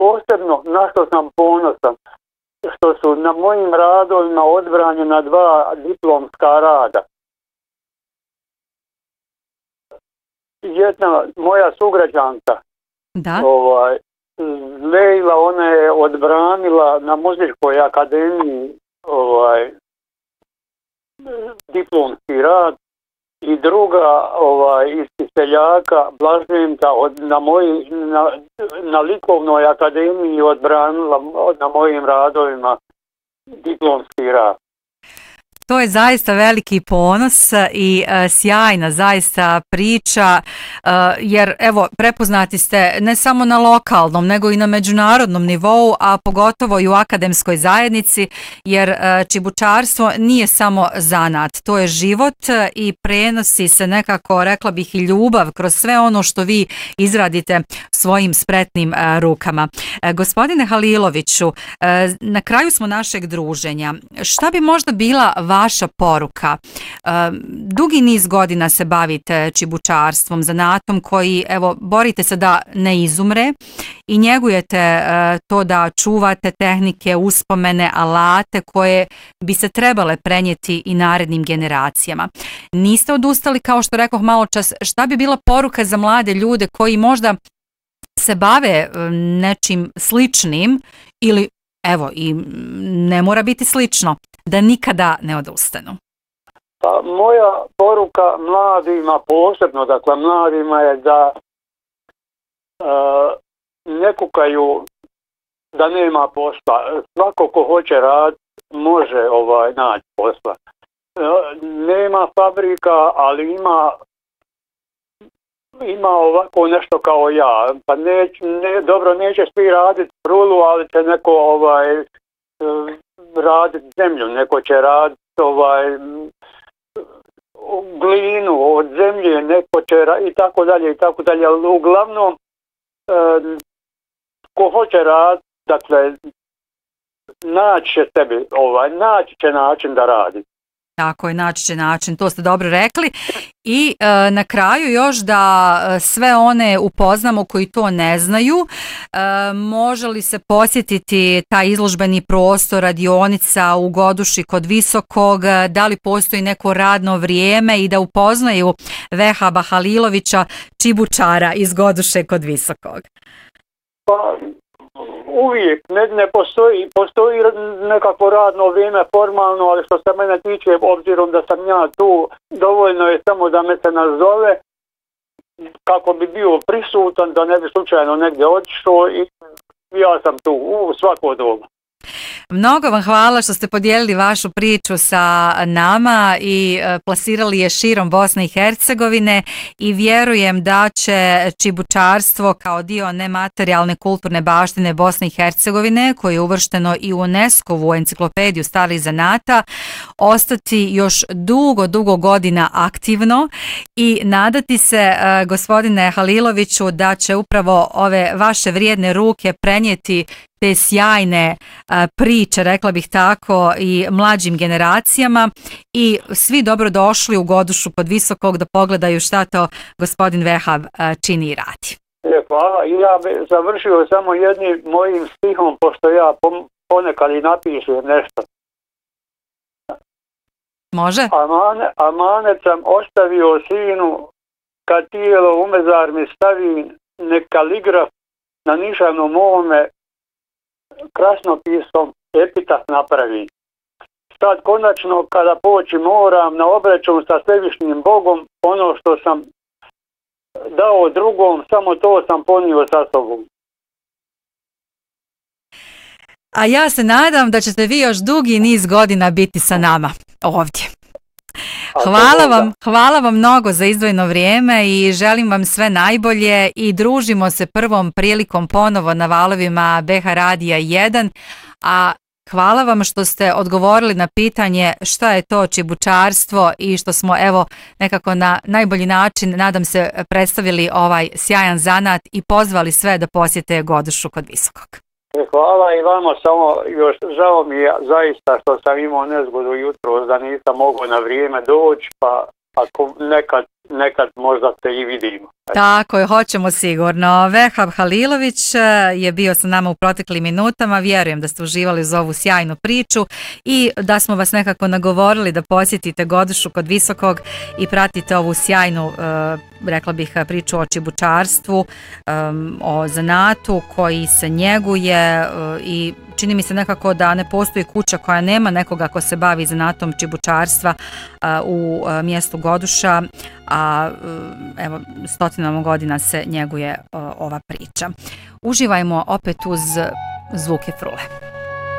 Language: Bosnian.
posebno na što sam ponosan, što su na mojim radovima odbranjena 2 diplomska rada. Jedna moja sugrađanka, Da. Lejla, ona je odbranila na Muzičkoj akademiji diplomski rad, i druga iz Kiseljaka, Blaženka, na Likovnoj akademiji odbranila na mojim radovima diplomski rad. To je zaista veliki ponos i sjajna zaista priča, jer evo prepoznati ste ne samo na lokalnom nego i na međunarodnom nivou, a pogotovo i u akademskoj zajednici, jer čibučarstvo nije samo zanat, to je život i prenosi se nekako, rekla bih, i ljubav kroz sve ono što vi izradite svojim spretnim rukama. Gospodine Haliloviću, na kraju smo našeg druženja. Šta bi možda bila vaša poruka? Dugi niz godina se bavite čibučarstvom, zanatom koji, evo, borite se da ne izumre i njegujete to da čuvate tehnike, uspomene, alate koje bi se trebale prenijeti i narednim generacijama. Niste odustali, kao što rekoh malo čas. Šta bi bila poruka za mlade ljude koji možda se bave nečim sličnim ili, evo, i ne mora biti slično, da nikada ne odustanu? Pa moja poruka mladima, posebno dakle mladima, je da ne kukaju da nema posla. Svako ko hoće rad može naći posla. Nema fabrika, ali ima ovako nešto kao ja. Pa dobro, neće svi raditi prulu, ali će neko raditi zemlju, neko će raditi glinu od zemlje, neko će i tako dalje, ali uglavnom ko hoće raditi, dakle, naći će način da radi. Tako je, naći će način, to ste dobro rekli. I na kraju još da sve one upoznamo koji to ne znaju, može li se posjetiti taj izložbeni prostor, radionica u Goduši kod Visokog, da li postoji neko radno vrijeme i da upoznaju Vehaba Halilovića, čibučara iz Goduše kod Visokog? Pa, uvijek ne postoji nekako radno vrijeme formalno, ali što se mene tiče, obzirom da sam ja tu, dovoljno je samo da me se nazove kako bi bio prisutan, da ne bi slučajno negdje otišao, i ja sam tu u svako doba. Mnogo vam hvala što ste podijelili vašu priču sa nama i plasirali je širom Bosne i Hercegovine, i vjerujem da će čibučarstvo kao dio nematerijalne kulturne baštine Bosne i Hercegovine, koje je uvršteno i u UNESCO-vu enciklopediju starih zanata, ostati još dugo godina aktivno, i nadati se, gospodine Haliloviću, da će upravo ove vaše vrijedne ruke prenijeti te sjajne priče, rekla bih tako, i mlađim generacijama, i svi dobrodošli u Godušu kod Visokog da pogledaju šta to gospodin Vehab čini i radi. Hvala. I ja bih završio samo jednim mojim stihom, pošto ja ponekad i napišem nešto. Može? Amanet sam ostavio sinu, kad tijelo u mezar mi stavi, nek kaligraf na nišanom mome krasnopisom epitaf napravi. Sad konačno kada poći moram na obračun sa Svevišnjim Bogom, ono što sam dao drugom, samo to sam ponio sa sobom. A ja se nadam da ćete vi još dugi niz godina biti sa nama ovdje. Hvala vam mnogo za izdvojeno vrijeme i želim vam sve najbolje, i družimo se prvom prilikom ponovo na valovima BH Radija 1, a hvala vam što ste odgovorili na pitanje šta je to čibučarstvo i što smo evo nekako na najbolji način, nadam se, predstavili ovaj sjajan zanat i pozvali sve da posjete Godušu kod Visokog. Hvala i vama, samo još žao mi je zaista što sam imao nezgodu jutro, da nisam mogao na vrijeme doći, pa ako nekad nekad možda se i vidimo. Tako je, hoćemo sigurno. Vehab Halilović je bio sa nama u proteklim minutama, vjerujem da ste uživali uz ovu sjajnu priču i da smo vas nekako nagovorili da posjetite Godušu kod Visokog i pratite ovu sjajnu, rekla bih, priču o čibučarstvu, o zanatu koji se njeguje i čini mi se nekako da ne postoji kuća koja nema nekoga ko se bavi zanatom čibučarstva u mjestu Goduša, a evo stotinama godina se njeguje ova priča. Uživajmo opet uz zvuke frule.